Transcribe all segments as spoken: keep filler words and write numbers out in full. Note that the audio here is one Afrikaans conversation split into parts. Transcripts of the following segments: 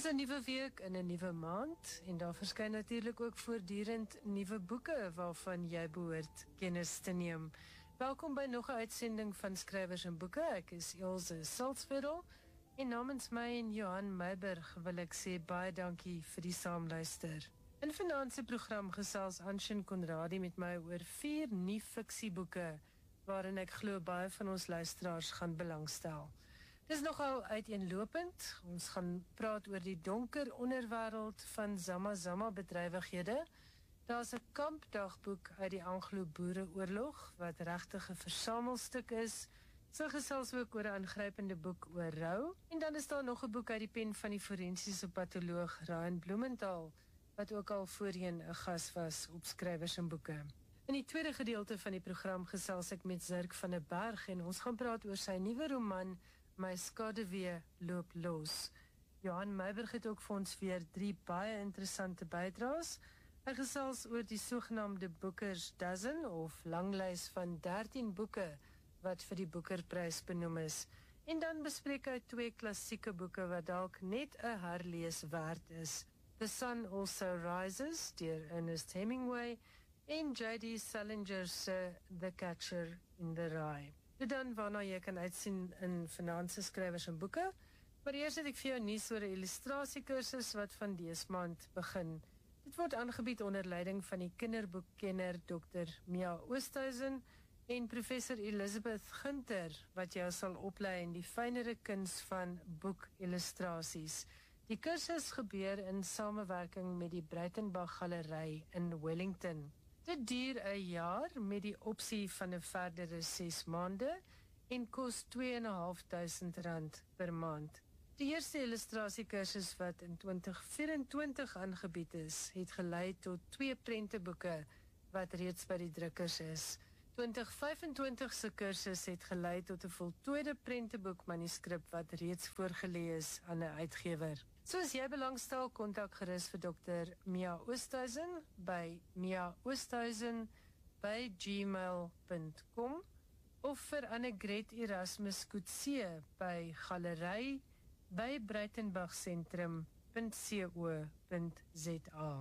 'n nuwe week in 'n nuwe maand en daar verskyn natuurlik ook voortdurend nuwe boeke waarvan jy behoort kennis te neem. Welkom by nog 'n uitsending van Skrywers en Boeke. Ek is Elsje Salzwetel en namens my en Johan Meiburg wil ek sê baie dankie vir die saamluister. In vanaand se program gesels Anshin Conradie met my oor vier nuwe fiksieboeke waarin ek glo baie van ons luisteraars gaan belangstel. Dis nogal uiteenlopend. Ons gaan praat oor die donker onderwêreld van Zama-Zama bedrywighede. Daar's 'n kampdagboek uit die Anglo-Boereoorlog wat regtig 'n versamelstuk is. So gesels ook oor 'n aangrypende boek oor rou. En dan is daar nog 'n boek uit die pen van die forensiese patoloog Ryan Blumenthal, wat ook al voorheen 'n gas was op Skrywers en Boeke. In die tweede gedeelte van die program gesels ek met Zirk van der Berg en ons gaan praat oor sy nuwe roman My Skaduwee loop los. Johan Meiburg het ook vir ons weer drie baie interessante bydraes. Hy gesels oor die sogenaamde Booker's Dozen of langlys van dertien boeke wat vir die Booker-prys benoem is. En dan bespreek hy twee klassieke boeke wat dalk net 'n herlees werd is. The Sun Also Rises deur Ernest Hemingway en J D Salinger se The Catcher in the Rye. Dit dan waarna jy kan uitsien in vanaand se Skrywers en Boeke. Maar eers het ek vir jou nuus oor 'n illustrasiekursus wat van dese maand begin. Dit word aangebied onder leiding van die kinderboekkenner dokter Mia Oosthuizen en professor Elizabeth Gunter wat jou sal oplei in die fynere kuns van boekillustrasies. Die kursus gebeur in samewerking met die Breitenberg Galery in Wellington. Dit duur 'n jaar met die opsie van 'n verdere ses maande en kos twee en 'n half duisend rand per maand. Die eerste illustrasiekursus wat in twintig vyf-en-twintig aangebied is, het gelei tot twee prenteboeke wat reeds by die drukkers is. twintig vyf-en-twintig se kursus het gelei tot 'n voltooide prenteboek manuskrip wat reeds voorgelê is aan 'n uitgewer. So as jy belangstel, kontak gerus vir dokter Mia Oosthuizen by mia oosthuizen by gmail punt com of vir Annegret Erasmus Coetzee by galery by breitenbergsentrum punt co punt za.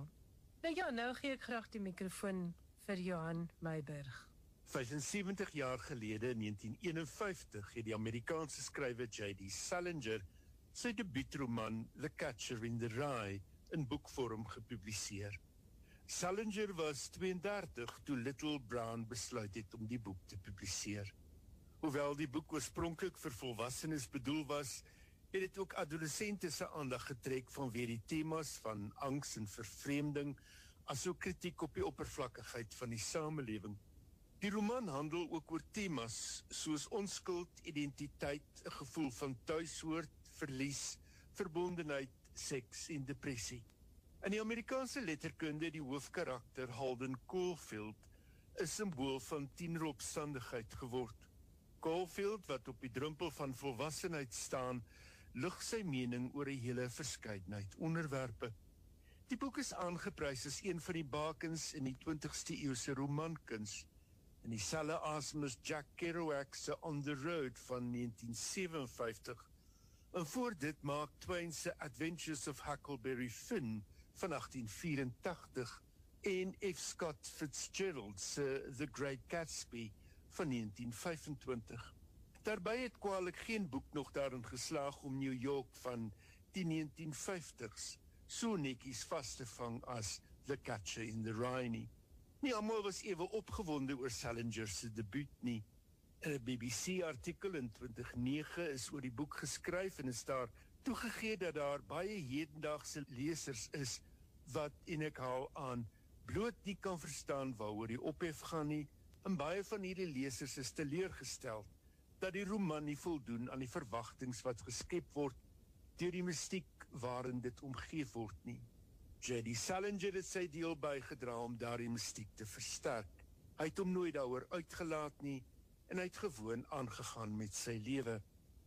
Nou ja, nou gee ek graag die mikrofoon vir Johan Meiburg. vyfensewentig jaar gelede in negentien eenenvyftig het die Amerikaanse skrywer J D Salinger sy debuutroman The Catcher in the Rye in boekvorm gepubliseer. Salinger was twee en dertig toe Little Brown besluit het om die boek te publiseer. Hoewel die boek oorspronklik vir volwassenes bedoel was, het dit ook adolessente se aandag getrek vanweë die temas van angs en vervreemding, asook kritiek op die oppervlakkigheid van die samelewing. Die roman handel ook oor temas soos onskuld, identiteit, 'n gevoel van tuishoort, verlies, verbondenheid, seks en depressie. In die Amerikaanse letterkunde die hoofkarakter Holden Caulfield 'n simbool van tieneropstandigheid geword. Caulfield, wat op die drempel van volwassenheid staan, lig sy mening oor 'n hele verskeidenheid onderwerpe. Die boek is aangeprys as een van die bakens in die twintigste eeuse romankuns. In dieselfde asem as Jack Kerouac se On the Road van negentien sewenvyftig. En voor dit maak Twain se Adventures of Huckleberry Finn van agtien vyerentagtig en F. Scott Fitzgerald se The Great Gatsby van negentien vyfentwintig. Daarbij het kwalijk geen boek nog daarin geslaag om New York van die negentien vyftigs so netjies vast te vang as The Catcher in the Rye nie. Nie almal was ewe opgewonde oor Salinger se debuut nie. 'n B B C-artikel in twintig negen is oor die boek geskryf en is daar toegegee dat daar baie hedendaagse lesers is wat, en ek haal aan, bloot nie kan verstaan waaroor die ophef gaan nie, en baie van hierdie lesers is teleurgesteld dat die roman nie voldoen aan die verwagtings wat geskep word deur die mystiek waarin dit omgeef word nie. J D Salinger het sy deel bygedra om daardie mystiek te versterk. Hy het hom nooit daaroor uitgelaat nie en hy het gewoon aangegaan met sy lewe.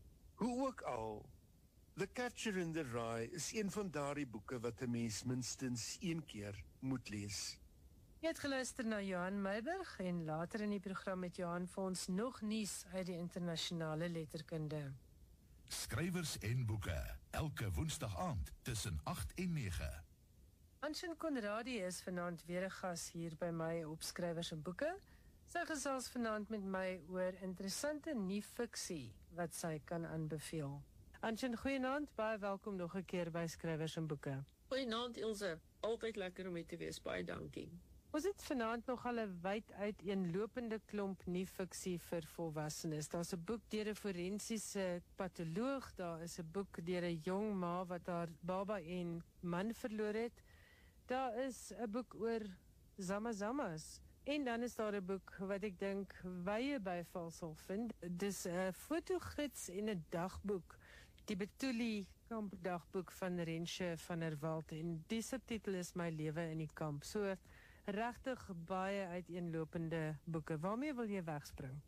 Hoe ook al, The Catcher in the Rye is een van daardie boeke wat 'n mens minstens een keer moet lees. Jy het geluister na Johan Meiburg en later in die program met Johan vir ons nog nuus uit die internasionale letterkunde. Skrywers en boeke, elke woensdag aand tussen agt en nege. Anshin Conradie is vanaand weer 'n gas hier by my op Skrywers en Boeke. Sy gesels vanaand met my oor interessante nuwe fiksie wat sy kan aanbeveel. Anshin, goeienaand, baie welkom nog 'n keer by Skrywers en Boeke. Goeienaand Ilse, altyd lekker om hier te wees, baie dankie. Ons het vanaand nog al 'n wyd uiteenlopende klomp nuwe fiksie vir volwassenes. Daar's 'n boek deur 'n forensiese patoloog, daar is 'n boek deur 'n jong ma wat haar baba en man verloor het. Daar is 'n boek oor zamazamas. En dan is daar 'n boek wat ek dink wye byval sal vind. Dis 'n fotogids en 'n dagboek. Die Betuli kampdagboek van Rensje van der Walt. En die subtitel is My lewe in die kamp. So regtig baie uiteenlopende boeke. Waarmee wil jy wegspring?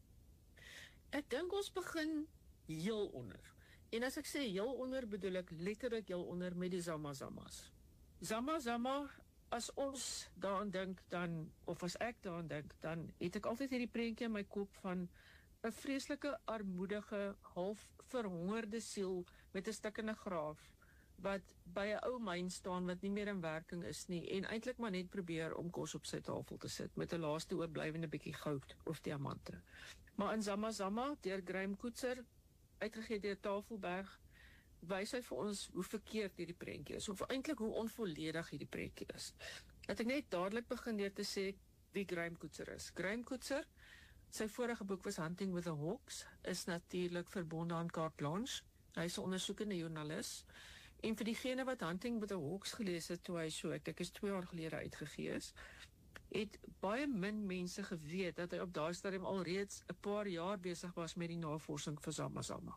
Ek dink ons begin heel onder. En as ek sê heel onder, bedoel ek letterlik heel onder met die zamazamas. Zamazama, as ons daaraan dink, dan, of as ek daaraan dink, dan het ek altyd hierdie prentjie in my kop van 'n vreeslike, armoedige, half verhongerde siel met 'n stikkende graaf, wat by 'n ou myn staan wat nie meer in werking is nie, en eintlik maar net probeer om kos op sy tafel te sit, met 'n laaste oorblywende bietjie goud of diamante. Maar in Zamazama, deur Graham Coetzer, uitgegee deur Tafelberg, wys hy vir ons hoe verkeerd hierdie prentjie is, of eintlik hoe onvolledig hierdie prentjie is. Dat ek net dadelik begin deur te sê wie Graham Coetzer is. Graham Coetzer, sy vorige boek was Hunting with the Hawks, is natuurlik verbonde aan Carte Blanche. Hy is 'n ondersoekende joernalis. En vir diegene wat Hunting with the Hawks gelees het, toe hy so, ek dink is twee jaar gelede uitgegee is, het baie min mense geweet dat hy op daai stadium al reeds 'n paar jaar besig was met die navorsing vir Zamazama.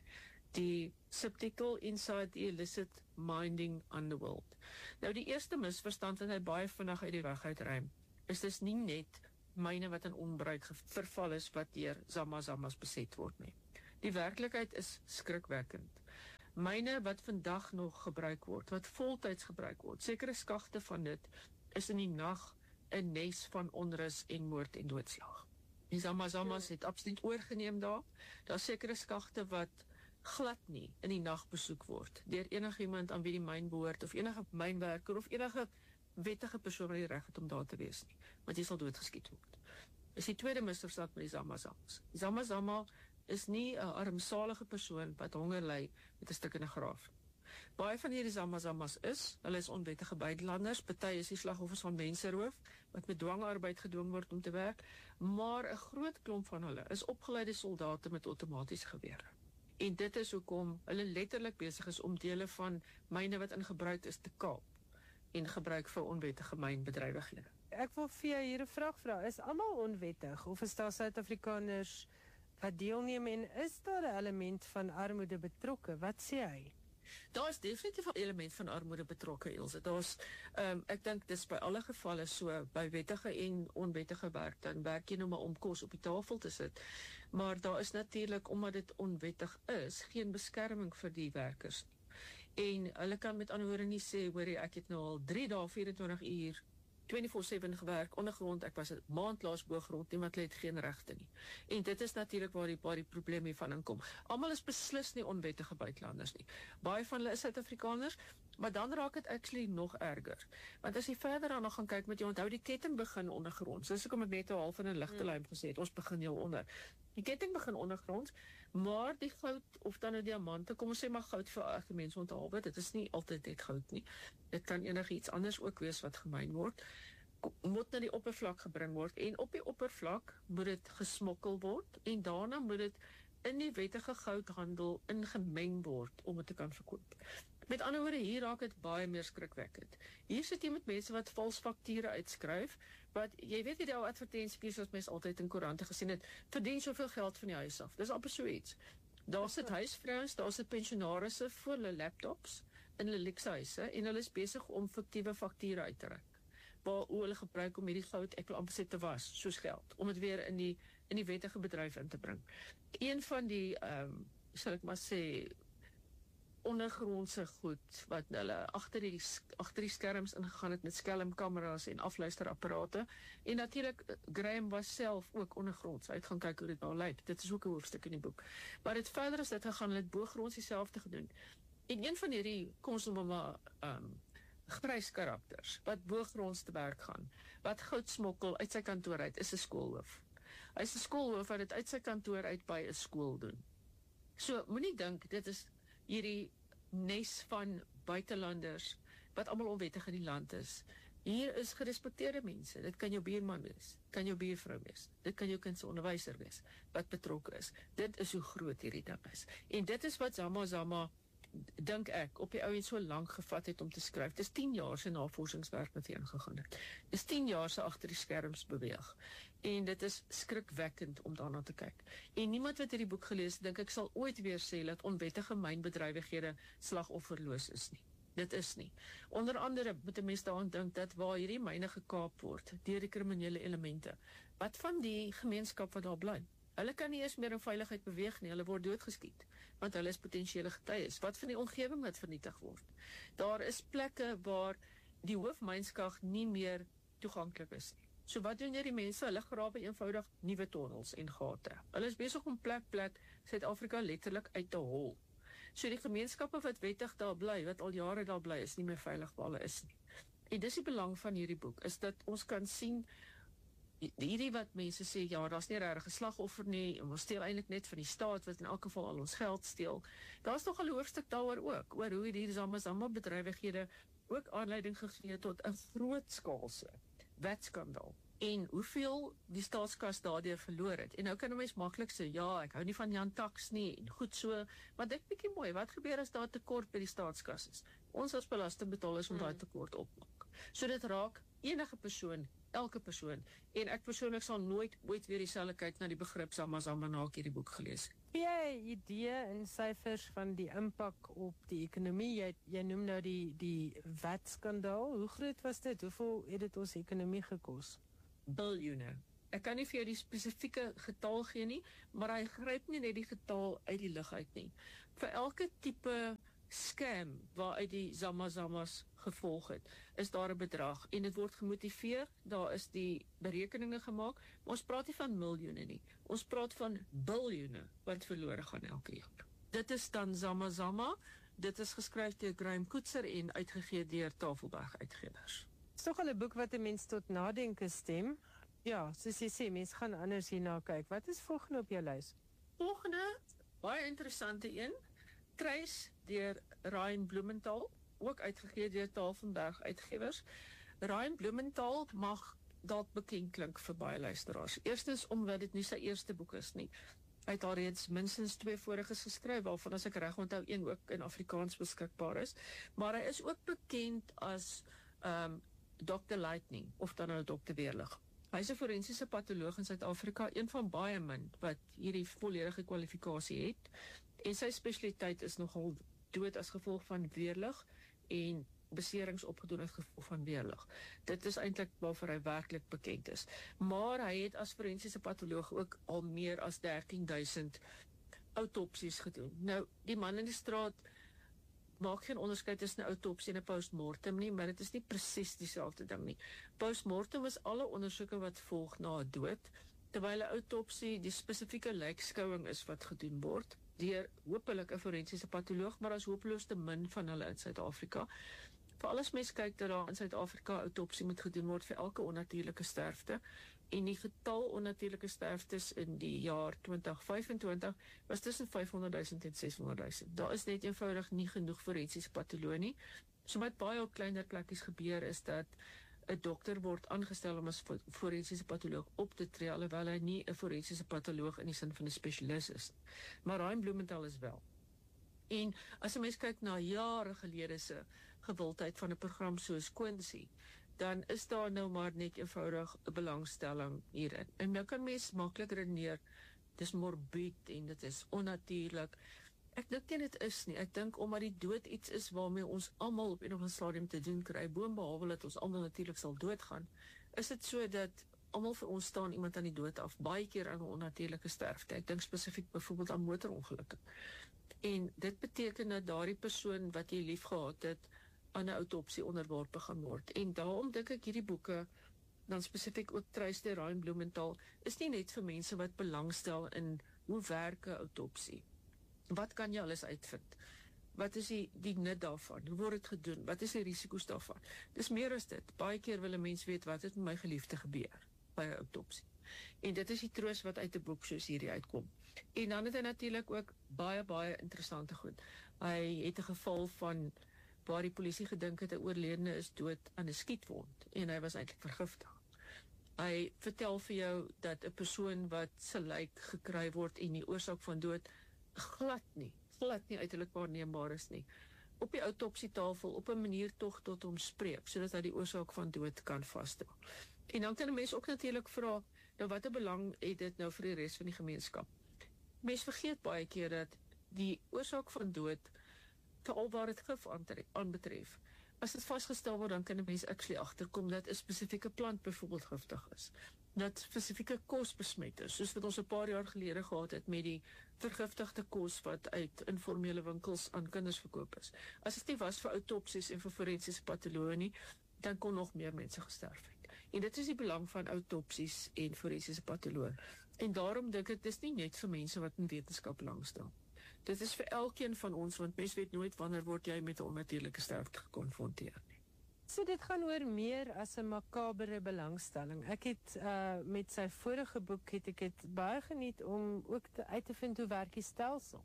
Die subtitel Inside the Illicit Mining Underworld. Nou die eerste misverstand wat hy baie vinnig uit die weg uitruim, is dis nie net myne wat in onbruik verval is wat deur Zamazamas beset word nie. Die werklikheid is skrikwekkend. Myne wat vandag nog gebruik word, wat voltyds gebruik word, sekere skagte van dit is in die nag 'n nes van onrus en moord en doodslag. Die Zamazamas het absoluut oorgeneem daar. Daar sekere skagte wat glad nie in die nag besoek word deur enigiemand aan wie die myn behoort, of enige mynwerker of enige wettige persoon wat die reg het om daar te wees nie, want jy sal doodgeskiet word. Is die tweede misverstand met die Zamazamas. Die Zamazama is nie 'n armsalige persoon wat honger ly met 'n stikkende graaf. Baie van hierdie Zamazamas is, hulle is onwettige buitelanders, party is die slagoffers van menseroof, wat met dwangarbeid gedwing word om te werk, maar 'n groot klomp van hulle is opgeleide soldate met outomatiese gewere. En dit is hoekom hulle letterlik besig is om dele van myne wat in gebruik is te kaap en gebruik vir onwettige mynbedrywighede. Ek wil vir jou hier 'n vraag vra. Is almal onwettig of is daar Suid-Afrikaners wat deelneem en is daar 'n element van armoede betrokke? Wat sê hy? Daar is definitief 'n element van armoede betrokke, Ilse. Daar's um, ek dink dis by alle gevalle so, by wettige en onwettige werk, dan werk jy nou maar om kos op die tafel te sit. Maar daar is natuurlik, omdat dit onwettig is, geen beskerming vir die werkers nie. En hulle kan met ander woorde nie sê, hoorie, ek het nou al drie dae vyf en twintig uur vyfentwintig sewe gewerk ondergrond, ek was 'n maand laas boogrond, niemand het geen regte nie. En dit is natuurlik waar die waar die probleem hiervan inkom. Almal is beslis nie onwettige buitelanders nie. Baie van hulle is Suid-Afrikaners, maar dan raak dit actually nog erger. Want as jy verder aan nog gaan kyk, met jy onthou die ketting begin ondergrond. Soos ek om dit net half in 'n ligte lyn gesê het, ons begin heel onder. Die ketting begin ondergrond, maar die goud of dan 'n diamante, kom ons sê maar goud vir regte mense onthaalwe, dit is nie altyd net goud nie. Dit kan enigiets anders ook wees wat gemyn word. Moet na die oppervlak gebring word en op die oppervlak moet dit gesmokkel word en daarna moet dit in die wettige goudhandel ingemeng word om dit te kan verkoop. Met ander woorde, hier raak dit baie meer skrikwekkend. Hier sit jy met mense wat vals fakture uitskryf, wat, jy weet nie die ou advertensies wat mense altyd in koerante gesien het, verdien soveel geld van die huis af. Dis amper so iets. Daar sit huisvrouens, daar sit pensionarisse voor hulle laptops in hulle luxe huise en hulle is besig om fiktiewe fakture uit te reik. Waar hoe hulle gebruik om hierdie goud, ek wil amper sê te was, soos geld, om dit weer in die in die wettige bedryf in te bring. Een van die, ehm, um, sal ek maar sê, ondergrondse goed wat hulle agter die agter die skerms ingegaan het met skelmkameras en afluisterapparate. En natuurlik Graham was self ook ondergronds. Hy het gaan kyk hoe dit daar lyk. Dit is ook 'n hoofstuk in die boek. Maar dit verder as dit gegaan, hulle het bogronds dieselfde gedoen. En een van hierdie kom ons noem maar um grys karakters wat bogronds te werk gaan, wat goud smokkel uit sy kantoor uit, is 'n skoolhoof. Hy is 'n skoolhoof wat dit uit sy kantoor uit by 'n skool doen. So moenie dink dit is hierdie nes van buitelanders wat almal onwettig in die land is. Hier is gerespekteerde mense. Dit kan jou buurman wees, kan jou buurvrou wees, dit kan jou kind se onderwyser wees wat betrokke is. Dit is hoe groot hierdie ding is. En dit is wat Zama Zama, dink ek, op die ou en so lank gevat het om te skryf. Dis tien jaar se navorsingswerk wat hy ingegaan het. Dis tien jaar se agter die skerms beweeg. En dit is skrikwekkend om daarna te kyk. En niemand wat hierdie boek gelees het, dink ek sal ooit weer sê dat onwettige mynbedrywighede slagofferloos is nie. Dit is nie. Onder andere moet 'n mens daaraan dink dat waar hierdie myne gekaap word deur die kriminele elemente, wat van die gemeenskap wat daar bly? Hulle kan nie eens meer in veiligheid beweeg nie, hulle word doodgeskiet, want hulle is potensiële getuies. Wat van die omgewing wat vernietig word? Daar is plekke waar die hoofmynskag nie meer toeganklik is nie. So wat doen hierdie mense? Hulle grawe eenvoudig nuwe tonnels en gate. Hulle is besig om plek plek Suid-Afrika letterlik uit te hol. So die gemeenskappe wat wettig daar bly, wat al jare daar bly, is nie meer veilig waar hulle is nie. En dis die belang van hierdie boek, is dat ons kan sien hierdie wat mense sê, ja, daar's nie regtig 'n slagoffer nie, ons steel eintlik net van die staat wat in elk geval al ons geld steel. Daar's nog 'n hoofstuk daaroor ook, oor hoe hierdie Zama Zama bedrywighede ook aanleiding gegee het tot 'n grootskaalse wetskandaal. En hoeveel die staatskas daardeur verloor het. En nou kan 'n mens maklik sê, ja, ek hou nie van Jan Tax nie, en goed so, maar dink bietjie mooi, wat gebeur as daar tekort by die staatskas is? Ons as belastingbetalers moet daai tekort opmaak. So dit raak enige persoon, elke persoon, en ek persoonlik sal nooit ooit weer dieselfde kyk na die begrip Zama Zama na ek hierdie boek gelees het. Heb jy 'n idee in syfers van die impak op die ekonomie? Jy, jy noem nou die, die wetskandaal. Hoe groot was dit? Hoeveel het dit ons ekonomie gekos? Biljoene. Ek kan nie vir jou die spesifieke getal gee nie, maar hy gryp nie net die getal uit die lug uit nie. Vir elke tipe scam waaruit die Zama Zamas gevolg het, is daar 'n bedrag en dit word gemotiveer, daar is die berekeninge gemaak, maar ons praat nie van miljoene nie, ons praat van biljoene wat verlore gaan elke jaar. Dit is dan Zama Zama, dit is geskryf deur Graham Coetzer en uitgegee deur Tafelberg Uitgewers. Dit is toch al 'n boek wat 'n mens tot nadenke stem. Ja, soos jy sê, mense gaan anders hierna kyk. Wat is volgende op jou lys? Volgende, baie interessante een, Kruis deur Ryan Blumenthal, ook uitgegee deur Tafelberg Uitgewers. Ryan Blumenthal mag dalk bekend klink vir baie luisteraars. Eerstens omdat dit nie sy eerste boek is nie. Hy het al reeds minstens twee voriges geskryf, waarvan as ek reg onthou een ook in Afrikaans beskikbaar is. Maar hy is ook bekend as um, dokter Lightning, of dan nou dokter Weerlig. Hy is 'n forensiese patoloog in Suid-Afrika, een van baie min wat hierdie volledige kwalifikasie het. En sy spesialiteit is nogal dood as gevolg van weerlig en beserings opgedoen as gevolg van weerlig. Dit is eintlik waarvoor hy werklik bekend is. Maar hy het as forensiese patoloog ook al meer as dertien duisend autopsies gedoen. Nou, die man in die straat maak geen onderskeid tussen 'n autopsie en 'n postmortem nie, maar dit is nie presies dieselfde ding nie. Postmortem is alle ondersoeke wat volg na 'n dood, terwyl 'n autopsie die spesifieke lijkskouing is wat gedoen word deur hopelik 'n forensiese patoloog, maar as hopeloos te min van hulle in Suid-Afrika. Veral as mens kyk dat daar in Suid-Afrika autopsie moet gedoen word vir elke onnatuurlike sterfte, en die getal onnatuurlike sterftes in die jaar twintig vyfentwintig was tussen vyfhonderdduisend en seshonderdduisend. Daar is net eenvoudig nie genoeg forensiese patoloog nie. So wat baie op kleiner plekkies gebeur is dat 'n dokter word aangestel om as forensiese patoloog op te tree, alhoewel hy nie 'n forensiese patoloog in die sin van 'n spesialis is. Maar Ryan Blumenthal is wel. En as 'n mens kyk na jare gelede se gewildheid van 'n program soos Quincy, dan is daar nou maar net eenvoudig 'n belangstelling hierin. En nou kan mens maklik redeneer, dis morbied en dit is onnatuurlik. Ek dink nie dit is nie. Ek dink omdat die dood iets is waarmee ons almal op 'n of ander stadium te doen kry, boonbehalwe dat ons almal natuurlik sal doodgaan, is dit so dat almal vir ons staan iemand aan die dood af, baie keer aan 'n onnatuurlike sterfte. Ek dink spesifiek byvoorbeeld aan motorongelukke. En dit beteken dat daardie persoon wat jy lief gehad het, aan 'n autopsie onderworpe gaan word. En daarom dink ek hierdie boeke, dan spesifiek ook Truys deur Ryan Blumenthal, is nie net vir mense wat belangstel in hoe werk 'n autopsie. Wat kan jy alles uitvind? Wat is die, die nut daarvan? Hoe word dit gedoen? Wat is die risiko's daarvan? Dis meer as dit. Baie keer wil 'n mens weet wat het met my geliefde gebeur by 'n autopsie. En dit is die troos wat uit 'n boek soos hierdie uitkom. En dan het hy natuurlik ook baie, baie interessante goed. Hy het 'n geval van waar die polisie gedink het 'n oorledene is dood aan 'n skietwond en hy was eintlik vergiftig. Hy vertel vir jou dat 'n persoon wat se lijk gekry word en die oorsaak van dood glad nie, glad nie uiterlik waarneembaar is nie. Op die autopsietafel op 'n manier tog tot hom spreek, sodat hy die oorsaak van dood kan vasstel. En dan kan 'n mens ook natuurlik vra, nou watter belang het dit nou vir die res van die gemeenskap? Mens vergeet baie keer dat die oorsaak van dood, veral waar dit gif aanbetref, as dit vasgestel word, dan kan 'n mens actually agterkom dat 'n spesifieke plant byvoorbeeld giftig is. Dat spesifieke kos besmet is, soos wat ons 'n paar jaar gelede gehad het met die vergiftigde kos wat uit informele winkels aan kinders verkoop is. As dit nie was vir autopsies en vir forensiese patologie nie, dan kon nog meer mense gesterf het. En dit is die belang van autopsies en forensiese patologie. En daarom dink ek, dis nie net vir mense wat in wetenskap belangstel. Dit is vir elkeen van ons, want mens weet nooit wanneer word jy met 'n onnatuurlike sterfte gekonfronteer nie. So dit gaan oor meer as 'n makabere belangstelling. Ek het uh, met sy vorige boek het ek het baie geniet om ook te, uit te vind hoe werk die stelsel.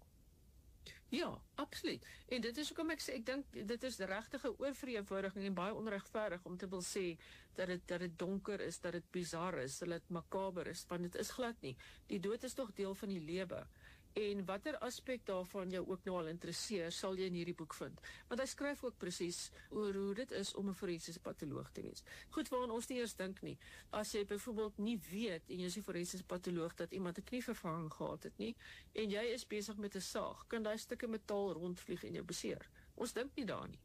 Ja, absoluut. En dit is hoekom ek sê, ek dink dit is regtig 'n oorvereenvoudiging en baie onregverdig om te wil sê dat dit dat dit donker is, dat dit bizar is, dat dit makaber is, want dit is glad nie. Die dood is tog deel van die lewe. En watter aspek daarvan jou ook nou al interesseer, sal jy in hierdie boek vind. Want hy skryf ook presies oor hoe dit is om 'n forensiese patoloog te wees. Goed, waaraan ons nie eers dink nie. As jy byvoorbeeld nie weet, en jy is 'n forensiese patoloog, dat iemand 'n knievervanging gehad het nie, en jy is besig met 'n saag, kan daai stukke metaal rondvlieg en jou beseer. Ons dink nie daar nie.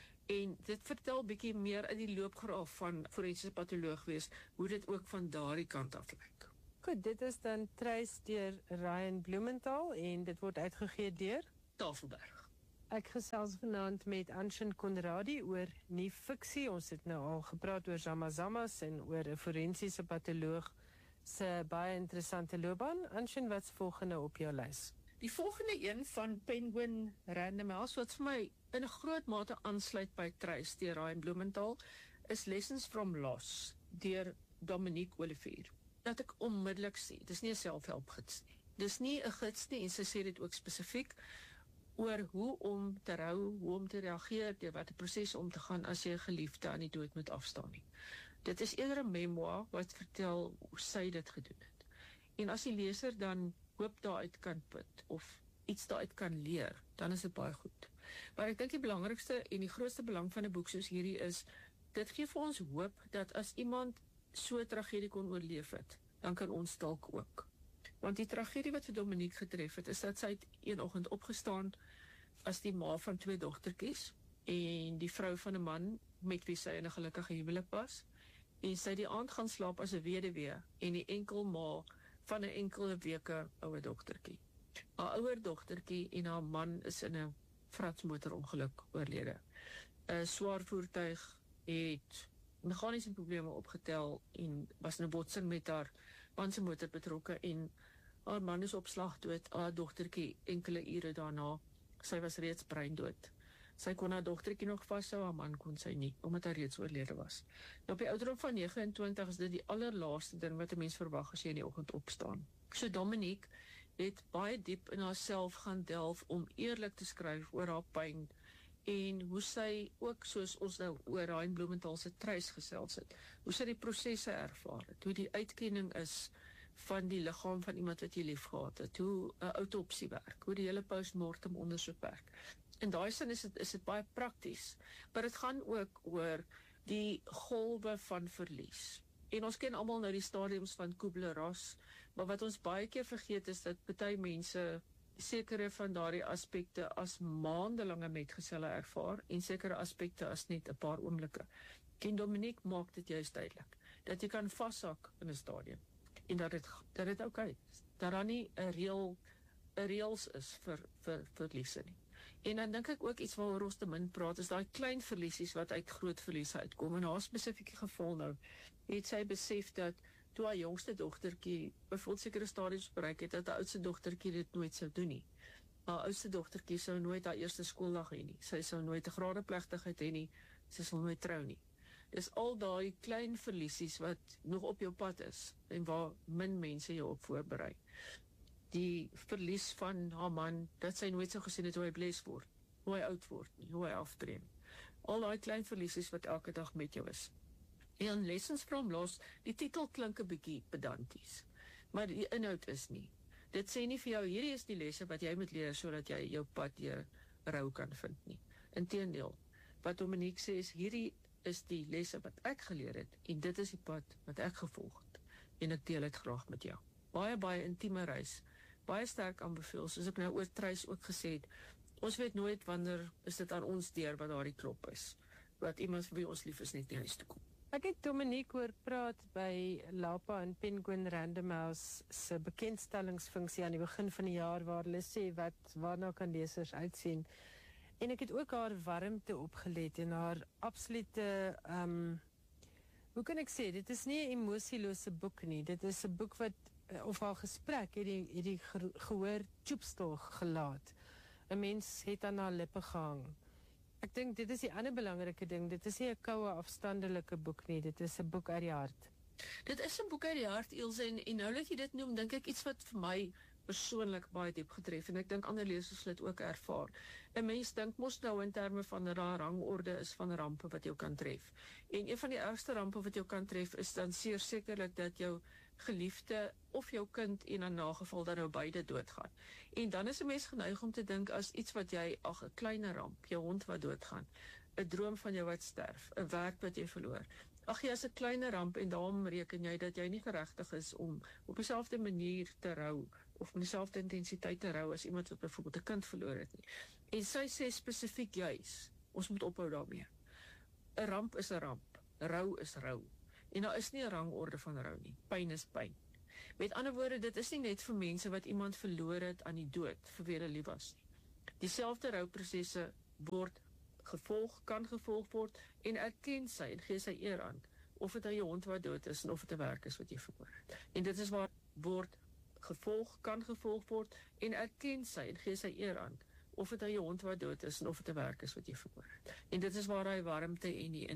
En dit vertel bietjie meer uit die loopgraaf van forensiese patoloog wees, hoe dit ook van daardie kant af lyk. Goed, dit is dan Truys deur Ryan Blumenthal en dit word uitgegee deur Tafelberg. Ek gesels vanaand met Anshin Conradie oor nie fiksie. Ons het nou al gepraat oor Zamazamas en oor 'n forensiese patoloog se baie interessante loopbaan. Anshin, wat's volgende op jou lys? Die volgende een van Penguin Random House, wat vir my in 'n groot mate aansluit by Truys deur Ryan Blumenthal, is Lessons from Loss deur Dominique Olivier. Dat ek onmiddellik sê, dis nie 'n selfhelpgids nie. Dis nie 'n gids nie, en sy sê dit ook spesifiek oor hoe om te rou, hoe om te reageer, deur watter prosesse om te gaan as jy 'n geliefde aan die dood moet afstaan nie. Dit is eerder 'n memoir wat vertel hoe sy dit gedoen het. En as die leser dan hoop daaruit kan put of iets daaruit kan leer, dan is dit baie goed. Maar ek dink die belangrikste en die grootste belang van 'n boek soos hierdie is, dit gee vir ons hoop dat as iemand so 'n tragedie kon oorleef het, dan kan ons dalk ook. Want die tragedie wat vir Dominique getref het, is dat sy het een oggend opgestaan as die ma van twee dogtertjies en die vrou van 'n man met wie sy in 'n gelukkige huwelik was, en sy het die aand gaan slaap as 'n weduwee en die enkel ma van 'n enkele weke ouer dogtertjie. Haar ouer dogtertjie en haar man is in 'n fratsmotorongeluk oorlede. 'n Swaar voertuig het meganiese probleme opgetel en was in 'n botsing met haar man se motor betrokke en haar man is op slag dood, haar dogtertjie enkele ure daarna. Sy was reeds breindood. Sy kon haar dogtertjie nog vashou, haar man kon sy nie, omdat hy reeds oorlede was. Nou, op die ouderdom van nege en twintig is dit die allerlaaste ding wat 'n mens verwag as jy in die oggend opstaan. So Dominique het baie diep in haarself gaan delf om eerlik te skryf oor haar pyn en hoe sy ook, soos ons nou oor Ryan Blumenthal se Truys gesels het, hoe sy die prosesse ervaar het, hoe die uitkenning is van die liggaam van iemand wat jy lief gehad het, hoe 'n autopsie werk, hoe die hele postmortem ondersoek werk. In daai sin is dit is dit baie prakties, maar dit gaan ook oor die golwe van verlies. En ons ken almal nou die stadiums van Kubler-Ross, maar wat ons baie keer vergeet is dat party mense sekere van daardie aspekte as maandelange metgeselle ervaar en sekere aspekte as net 'n paar oomblikke. En Dominique maak dit juist duidelik, dat jy kan vashak in 'n stadium en dat dit dat dit oukei is, dat daar nie 'n reël 'n reëls is vir, vir verliese nie. En dan dink ek ook iets waaroor ons te min praat, is daai klein verliesies wat uit groot verliese uitkom. En haar spesifieke geval nou, het sy besef dat toe haar jongste dogtertjie byvoorbeeld sekere stadiums bereik het, dat haar oudste dogtertjie dit nooit sou doen nie. Haar oudste dogtertjie sou nooit haar eerste skooldag hê nie. Sy sou nooit 'n gradeplegtigheid hê nie. Sy sal nooit trou nie. Dis al daai klein verliesies wat nog op jou pad is en waar min mense jou op voorberei. Die verlies van haar man, dat sy nooit sou gesien het hoe hy bles word, hoe hy oud word nie, hoe hy aftree nie. Al daai klein verliesies wat elke dag met jou is. En Lessons from Loss, die titel klink 'n bietjie pedanties, maar die inhoud is nie. Dit sê nie vir jou, hierdie is die lesse wat jy moet leer, sodat jy jou pad deur rou kan vind nie. Inteendeel, wat Dominique sê is, hierdie is die lesse wat ek geleer het, en dit is die pad wat ek gevolg het, en ek deel het graag met jou. Baie, baie intieme reis, baie sterk aanbeveel, soos ek nou oor Treis ook gesê het, ons weet nooit wanneer is dit aan ons deur wat daardie klop is, wat iemand vir wie ons lief is net nie huis toe kom. Ek het Dominique hoor praat by Lapa en Penguin Random House se bekendstellingsfunksie aan die begin van die jaar, waar hulle sê wat waarna kan lesers uitsien. En ek het ook haar warmte opgelet en haar absolute, um, hoe kan ek sê, dit is nie 'n emosielose boek nie, dit is 'n boek wat, of haar gesprek, het die, het die gehoor tjoepstil gelaat. 'n Mens het aan haar lippe gehang. Ek dink dit is die ander belangrike ding, dit is nie 'n koue afstandelike boek nie, dit is 'n boek uit die hart. Dit is 'n boek uit die hart, Ilse, en, en nou dat jy dit noem, dink ek iets wat vir my persoonlik baie diep getref, en ek dink ander lesers het ook ervaar. 'n Mens dink mos nou in terme van 'n rangorde is van rampe wat jou kan tref. En een van die ergste rampe wat jou kan tref, is dan seer sekerlik dat jou geliefde of jou kind en in nageval dan nou beide doodgaan. En dan is 'n mens geneig om te dink as iets wat jy, ag, 'n kleiner ramp, jou hond wat doodgaan, 'n droom van jou wat sterf, 'n werk wat jy verloor. Ag, jy is 'n kleiner ramp en daarom reken jy dat jy nie geregtig is om op dieselfde manier te rou of met dieselfde intensiteit te rou as iemand wat byvoorbeeld 'n kind verloor het nie. En sy sê spesifiek juis, ons moet ophou daarmee. 'n Ramp is 'n ramp, rou is rou. En daar is nie 'n rangorde van rou nie. Pyn is pyn. Met ander woorde, dit is nie net vir mense wat iemand verloor het aan die dood, vir wie hulle lief was nie. Dieselfde rouprosesse word gevolg, kan gevolg word, en erken sy en gee sy eer aan, of dit aan jou hond wat dood is, en of dit 'n werk is wat jy verloor het. En dit is waar word gevolg, kan gevolg word, en erken sy en gee sy eer aan, of dit aan jou hond wat dood is, en of dit 'n werk is wat jy verloor het. En dit is waar hy warmte en die